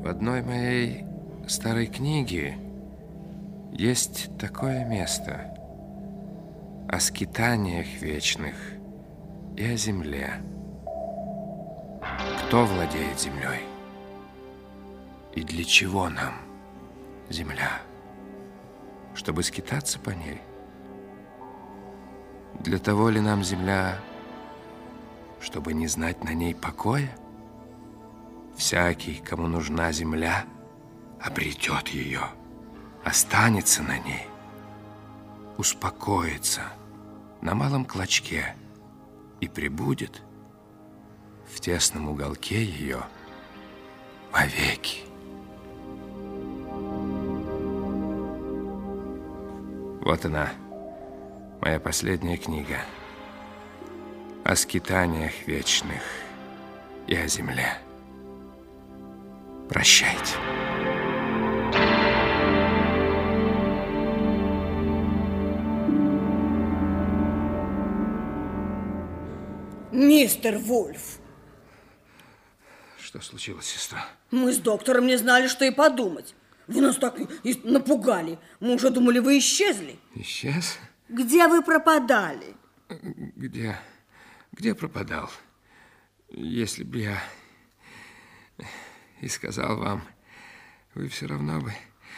В одной моей старой книге есть такое место о скитаниях вечных и о земле. Кто владеет землей? И для чего нам земля? Чтобы скитаться по ней? Для того ли нам земля, чтобы не знать на ней покоя? Всякий, кому нужна земля, обретет ее, останется на ней, успокоится на малом клочке и пребудет в тесном уголке ее вовеки. Вот она, моя последняя книга о скитаниях вечных и о земле. Прощайте. Мистер Вульф. Что случилось, сестра? Мы с доктором не знали, что и подумать. Вы нас так и напугали. Мы уже думали, вы исчезли. Исчез? Где вы пропадали? Где пропадал? Если бы я и сказал вам, вы все равно бы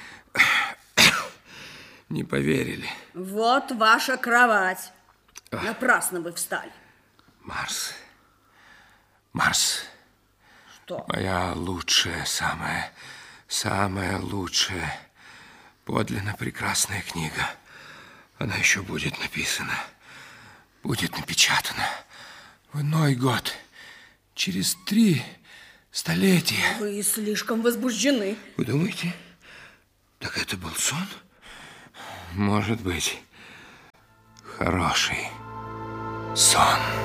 не поверили. Вот ваша кровать. Напрасно вы встали. Марс. Что? Моя лучшая, самая лучшая, подлинно прекрасная книга. Она еще будет написана, будет напечатана в иной год, через 3 столетия. Вы слишком возбуждены. Вы думаете? Так это был сон? Может быть, хороший сон.